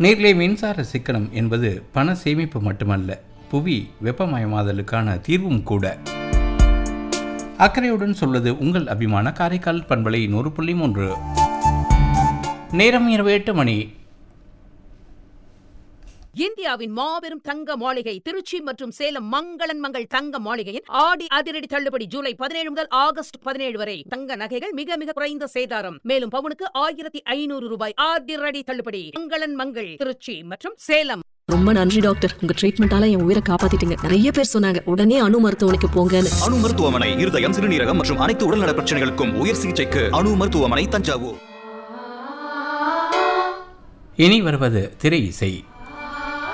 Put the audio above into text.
நேர்லே மின்சார சிக்கனம் என்பது பண சேமிப்பு மட்டுமல்ல, புவி வெப்பமயமாதலுக்கான தீர்வும் கூட. அக்கறையுடன் சொல்வது உங்கள் அபிமான காரைக்கால் பண்பலை 100.3. நேரம் இரவு 8 மணி. இந்தியாவின் மாபெரும் தங்க மாளிகை திருச்சி மற்றும் சேலம் மங்களன் மங்கள் தங்க மாளிகையின் ஆடி அதிரடி தள்ளுபடி ஜூலை 17 முதல் ஆகஸ்ட் 17 வரை. தங்க நகைகள் மிக மிக குறைந்த சேதாரம். மேலும் பவுனுக்கு 1500 ரூபாய் அதிரடி தள்ளுபடி. மங்களன் மங்கள் திருச்சி மற்றும் சேலம். ரொம்ப நன்றி டாக்டர், உங்க ட்ரீட்மெண்டால என் உயிரை காப்பாத்திட்டீங்க. நிறைய பேர் சொன்னாங்க உடனே அணு மருத்துவமனைக்கு போங்கன்னு. அணு மருத்துவமனை இருதயம், சிறுநீரகம் மற்றும் அனைத்து உடல்நல பிரச்சனைகளுக்கும் உயர் சிகிச்சைக்கு அணு மருத்துவமனை, தஞ்சாவூர். இனி வருவது திரை இசை.